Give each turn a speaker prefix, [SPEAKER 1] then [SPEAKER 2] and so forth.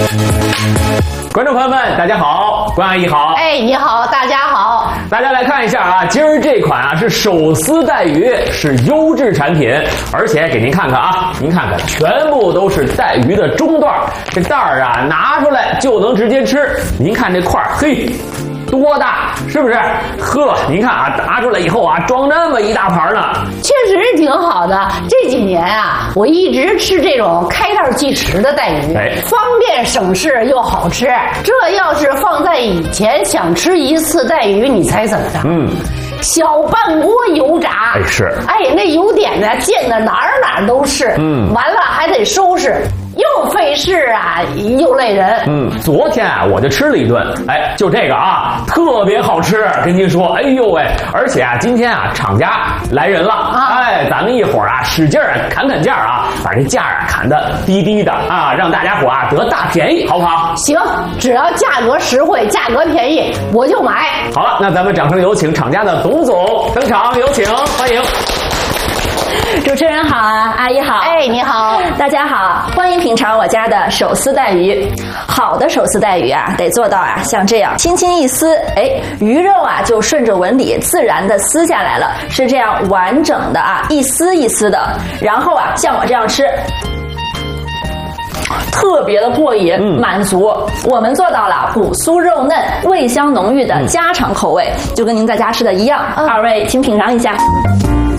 [SPEAKER 1] 观众朋友们，大家好，关阿姨好。
[SPEAKER 2] 哎，你好，大家好。
[SPEAKER 1] 大家来看一下啊，今儿这款啊是手撕带鱼，是优质产品，而且给您看看啊，您看看，全部都是带鱼的中段，这袋儿啊拿出来就能直接吃。您看这块儿，嘿。多大，是不是？呵，您看啊，拿出来以后啊，装这么一大盘呢，
[SPEAKER 2] 确实挺好的。这几年啊，我一直吃这种开袋即食的带鱼，方便省事又好吃。这要是放在以前，想吃一次带鱼，你猜怎么着？小半锅油炸，那油点呢溅的哪儿都是，完了还得收拾。又费事啊，又累人。
[SPEAKER 1] 昨天啊，我就吃了一顿，就这个啊，特别好吃，跟您说，哎呦喂！而且啊，今天啊，厂家来人了，咱们一会儿啊，使劲砍价啊，把这价啊砍得低低的啊，让大家伙啊得大便宜，好不好？
[SPEAKER 2] 行，只要价格实惠、价格便宜，我就买。
[SPEAKER 1] 好了，那咱们掌声有请厂家的董总登场，有请，欢迎。
[SPEAKER 3] 主持人好啊，阿姨好。
[SPEAKER 2] 哎，你好，
[SPEAKER 3] 大家好，欢迎品尝我家的手撕带鱼。好的手撕带鱼啊，得做到啊，像这样轻轻一撕，鱼肉啊就顺着纹理自然的撕下来了，是这样完整的啊，一丝一丝的。然后啊，像我这样吃。特别的过瘾，满足。我们做到了骨酥肉嫩、味香浓郁的家常口味，就跟您在家吃的一样。二位请品尝一下。